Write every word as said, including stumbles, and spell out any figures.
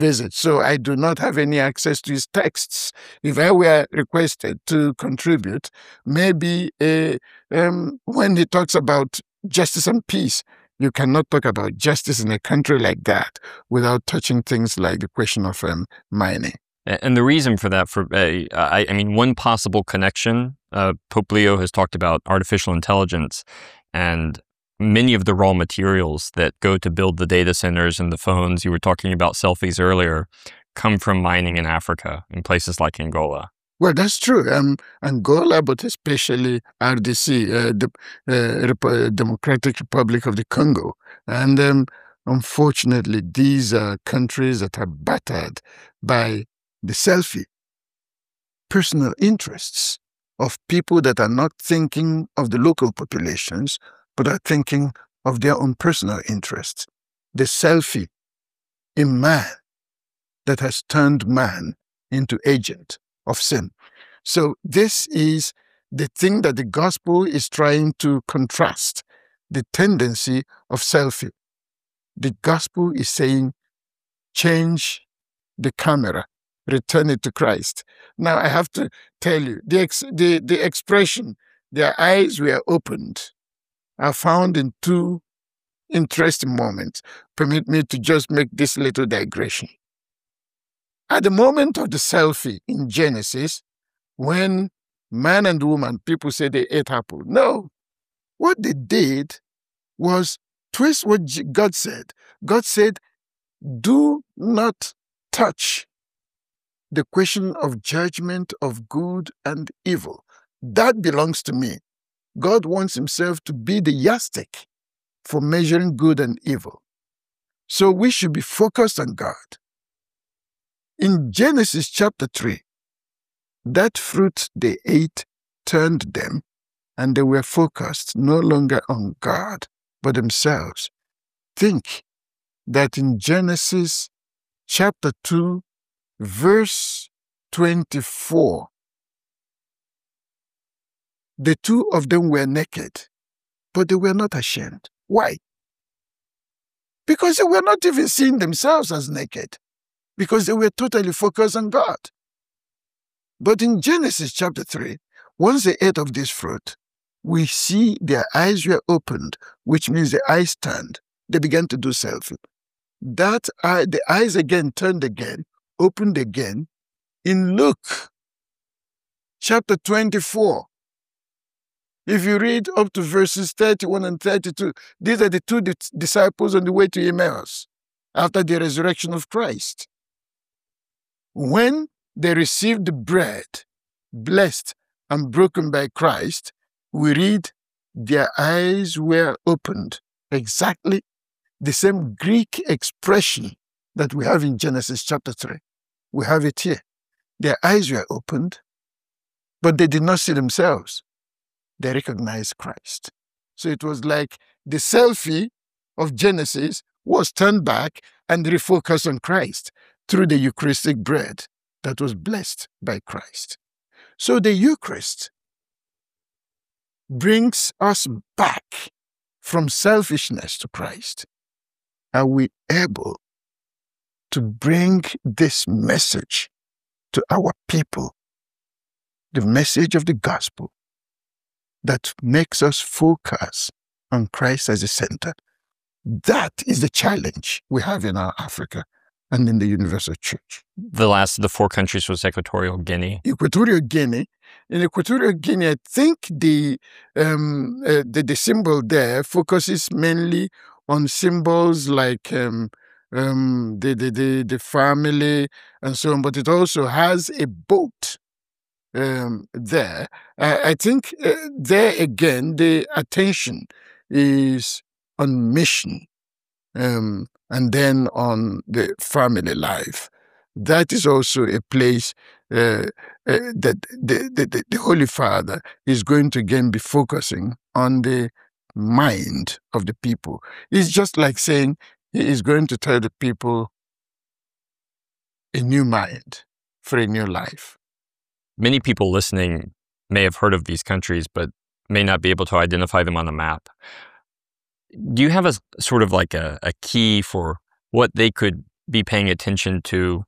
visit, so I do not have any access to his texts. If I were requested to contribute, maybe uh, um, when he talks about justice and peace, you cannot talk about justice in a country like that without touching things like the question of um, mining. And the reason for that, for uh, I, I mean, one possible connection, uh, Pope Leo has talked about artificial intelligence, and many of the raw materials that go to build the data centers and the phones, you were talking about selfies earlier, come from mining in Africa, in places like Angola. Well, that's true. Um, Angola, but especially R D C, uh, the uh, Rep- Democratic Republic of the Congo. And um, unfortunately, these are countries that are battered by the selfie, personal interests of people that are not thinking of the local populations, but are thinking of their own personal interests. The selfie in man that has turned man into agent of sin. So this is the thing that the gospel is trying to contrast, the tendency of selfie. The gospel is saying, change the camera, return it to Christ. Now, I have to tell you, the, ex- the, the expression, their eyes were opened, are found in two interesting moments. Permit me to just make this little digression. At the moment of the selfie in Genesis, when man and woman, people say they ate apple. No. What they did was twist what God said. God said, do not touch the question of judgment of good and evil. That belongs to me. God wants himself to be the yardstick for measuring good and evil. So we should be focused on God. In Genesis chapter three, that fruit they ate turned them, and they were focused no longer on God, but themselves. Think that in Genesis chapter two, verse twenty-four, the two of them were naked, but they were not ashamed. Why? Because they were not even seeing themselves as naked, because they were totally focused on God. But in Genesis chapter three, once they ate of this fruit, we see their eyes were opened, which means the eyes turned. They began to do selfie. That eye, the eyes again turned again, opened again. In Luke chapter twenty-four, if you read up to verses thirty-one and thirty-two, these are the two di- disciples on the way to Emmaus after the resurrection of Christ. When they received the bread, blessed and broken by Christ, we read their eyes were opened. Exactly the same Greek expression that we have in Genesis chapter three. We have it here. Their eyes were opened, but they did not see themselves. They recognized Christ. So it was like the selfie of Genesis was turned back and refocused on Christ through the Eucharistic bread that was blessed by Christ. So the Eucharist brings us back from selfishness to Christ. Are we able to bring this message to our people, the message of the gospel that makes us focus on Christ as the center? That is the challenge we have in our Africa and in the Universal Church. The last of the four countries was Equatorial Guinea. Equatorial Guinea. In Equatorial Guinea, I think the, um, uh, the the symbol there focuses mainly on symbols like um, um, the, the, the, the family and so on, but it also has a boat um, there. Uh, I think uh, there again, the attention is on mission. Um, and then on the family life. That is also a place uh, uh, that the, the, the Holy Father is going to again be focusing on the mind of the people. It's just like saying he is going to tell the people a new mind for a new life. Many people listening may have heard of these countries, but may not be able to identify them on a map. Do you have a sort of like a, a key for what they could be paying attention to